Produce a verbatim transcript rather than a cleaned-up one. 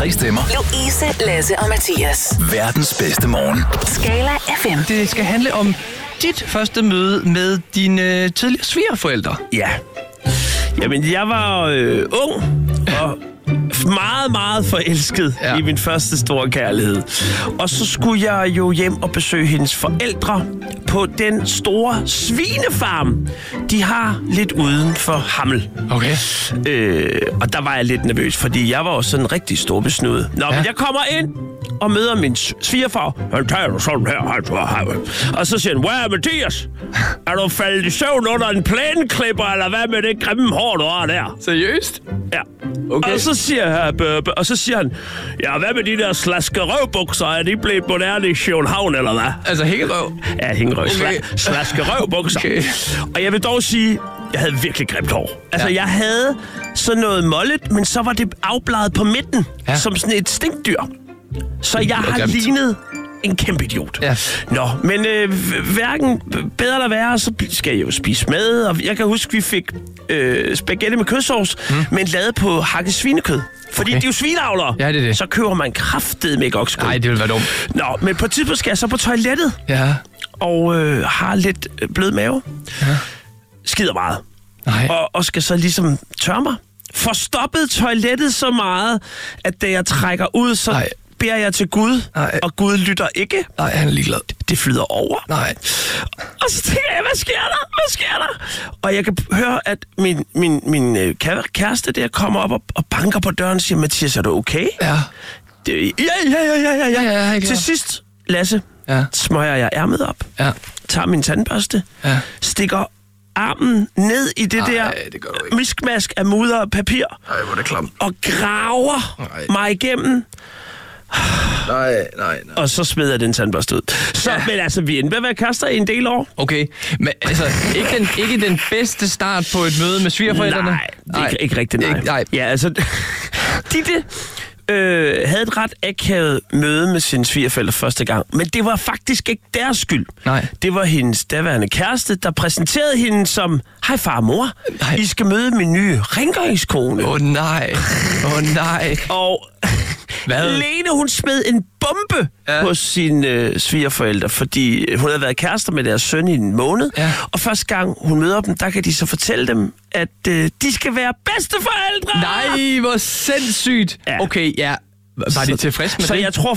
Tre stemmer. Louise, Lasse og Mathias. Verdens bedste morgen. Skala F M. Det skal handle om dit første møde med dine tidligere svigerforældre. Ja. Jamen, jeg var øh, ung og meget, meget forelsket Ja. ja. i min første store kærlighed. Og så skulle jeg jo hjem og besøge hendes forældre på den store svinefarm, de har lidt uden for Hammel. Okay. Øh, og der var jeg lidt nervøs, fordi jeg var jo sådan en rigtig storbesnudet. Nå, ja. men jeg kommer ind og møder min svigerfar. Han taler sådan her. Og så siger han, hvad er Mathias? Er du faldet i søvn under en plæneklipper, eller hvad med det grimme hår, du har der? Seriøst? Ja. Okay. Og så siger jeg, bøbe, og så siger han, ja, hvad med de der slaskerøvbukser? Er de blevet moderne i København, eller hvad? Altså hængerøv? Ja, hængerøv. Okay. Sla- slaskerøvbukser. Okay. Og jeg vil dog sige, jeg havde virkelig grimt hår. Altså, Ja. jeg havde sådan noget mollet, men så var det afbladet på midten, Ja. som sådan et stinkdyr. Så jeg har grimt. lignet en kæmpe idiot. Ja. Nå, men øh, hverken bedre eller værre, så skal jeg jo spise med. Og jeg kan huske, vi fik øh, spaghetti med kødsovs, mm. men lavet på hakket svinekød. Fordi Okay. det er jo svineavlere. Ja, det er det. Så køber man kraftedeme ikke oksekød. Nej, det ville være dumt. Nå, men på et tidspunkt skal jeg så på toilettet. Ja. Og øh, har lidt øh, blød mave. Ja. Skider meget. Nej. Og, og skal så ligesom tørre mig. Får stoppet toilettet så meget, at da jeg trækker ud, så Nej. beder jeg til Gud. Nej. Og Gud lytter ikke. Nej, han er ligeglad. Det flyder over. Nej. Og så tænker jeg, hvad sker der? Hvad sker der? Og jeg kan høre, at min, min, min øh, kæreste der kommer op og, og banker på døren og siger, Mathias, er du okay? Ja. Det, ja, ja, ja, ja, ja, Ja, ja, jeg er klar. Til sidst, Lasse, Ja. smøger jeg ærmet op, Ja. tager min tandbørste, Ja. stikker armen ned i det Ej, der det gør du ikke. miskmask af mudder og papir, Nej, hvor er det klamt. og graver Nej. mig igennem, Nej, nej, nej. og så smider jeg den tandbørste ud. Så, Ja. men altså, vi endte med at være kærester i en del år. Okay, men altså, ikke den, ikke den bedste start på et møde med svigerforældrene? Nej, nej. Ikke, ikke rigtigt, nej. Ikke, nej. Ja, altså, Ditte øh, havde et ret akavet møde med sine svigerforældre første gang, men det var faktisk ikke deres skyld. Nej. Det var hendes daværende kæreste, der præsenterede hende som, hej far og mor, Nej. I skal møde min nye rengøringskone. Åh oh, nej, åh oh, nej. Og Hvad? Lene, hun smed en bombe Ja. ja. hos sine øh, svigerforældre, fordi hun havde været kærester med deres søn i en måned. Ja. Og første gang hun møder dem, der kan de så fortælle dem, at øh, de skal være bedsteforældre. Nej, hvor sindssygt. Ja. Okay, ja. Var de tilfredse med så det? jeg tror